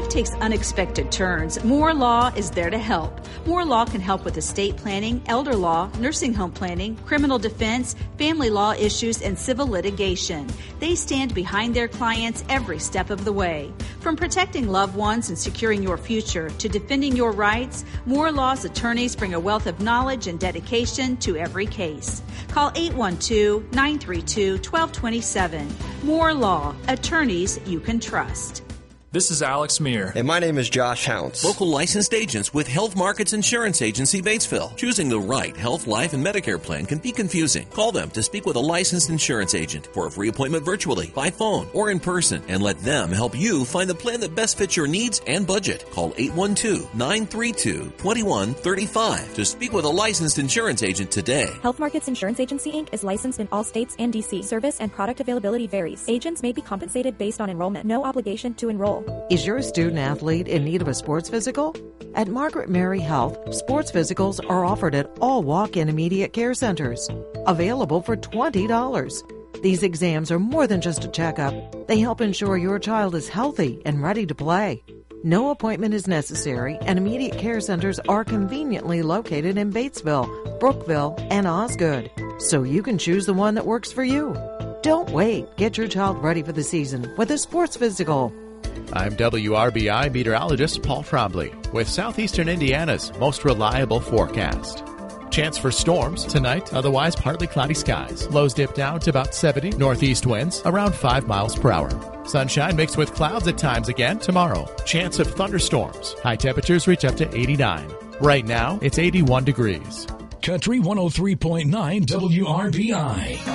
life takes unexpected turns, Moore Law is there to help. Moore Law can help with estate planning, elder law, nursing home planning, criminal defense, family law issues, and civil litigation. They stand behind their clients every step of the way. From protecting loved ones and securing your future to defending your rights, Moore Law's attorneys bring a wealth of knowledge and dedication to every case. Call 812-932-1227. Moore Law, attorneys you can trust. This is Alex Meir. And my name is Josh Hounts. Local licensed agents with Health Markets Insurance Agency, Batesville. Choosing the right health, life, and Medicare plan can be confusing. Call them to speak with a licensed insurance agent for a free appointment virtually, by phone, or in person, and let them help you find the plan that best fits your needs and budget. Call 812-932-2135 to speak with a licensed insurance agent today. Health Markets Insurance Agency, Inc. is licensed in all states and D.C. Service and product availability varies. Agents may be compensated based on enrollment. No obligation to enroll. Is your student athlete in need of a sports physical? At Margaret Mary Health, sports physicals are offered at all walk-in immediate care centers, available for $20. These exams are more than just a checkup. They help ensure your child is healthy and ready to play. No appointment is necessary, and immediate care centers are conveniently located in Batesville, Brookville, and Osgood, so you can choose the one that works for you. Don't wait. Get your child ready for the season with a sports physical. I'm WRBI meteorologist Paul Trombley with Southeastern Indiana's most reliable forecast. Chance for storms tonight, otherwise partly cloudy skies. Lows dip down to about 70, northeast winds around 5 miles per hour. Sunshine mixed with clouds at times again tomorrow. Chance of thunderstorms. High temperatures reach up to 89. Right now, it's 81 degrees. Country 103.9 WRBI.